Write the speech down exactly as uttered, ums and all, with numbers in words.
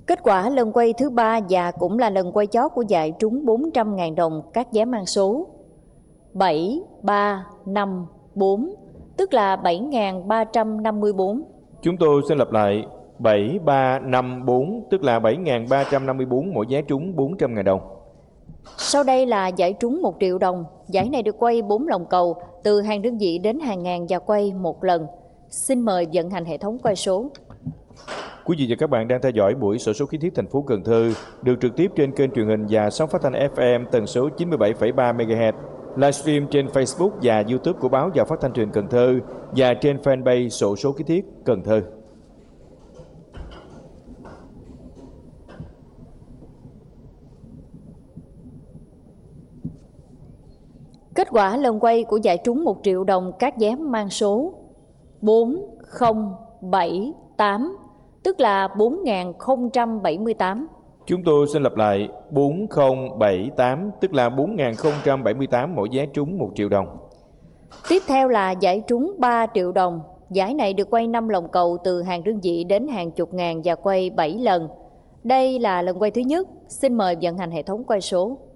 Kết quả lần quay thứ ba và cũng là lần quay chót của giải trúng bốn trăm nghìn đồng các vé mang số bảy ba năm bốn, tức là bảy nghìn ba trăm năm mươi bốn. Chúng tôi xin lặp lại, bảy ba năm bốn, tức là bảy nghìn ba trăm năm mươi bốn, mỗi vé trúng bốn trăm nghìn đồng. Sau đây là giải trúng một triệu đồng. Giải này được quay bốn lồng cầu từ hàng đơn vị đến hàng ngàn và quay một lần. Xin mời vận hành hệ thống quay số. Quý vị và các bạn đang theo dõi buổi xổ số kiến thiết thành phố Cần Thơ được trực tiếp trên kênh truyền hình và sóng phát thanh ép em tần số chín mươi bảy phẩy ba mê ga héc, livestream trên Facebook và YouTube của báo và phát thanh truyền Cần Thơ và trên fanpage xổ số kiến thiết Cần Thơ. Kết quả lần quay của giải trúng một triệu đồng các vé mang số bốn không bảy tám, tức là bốn nghìn không trăm bảy mươi tám. Chúng tôi xin lặp lại, bốn không bảy tám, tức là bốn nghìn không trăm bảy mươi tám, mỗi vé trúng một triệu đồng. Tiếp theo là giải trúng ba triệu đồng. Giải này được quay năm lồng cầu từ hàng đơn vị đến hàng chục ngàn và quay bảy lần. Đây là lần quay thứ nhất. Xin mời vận hành hệ thống quay số.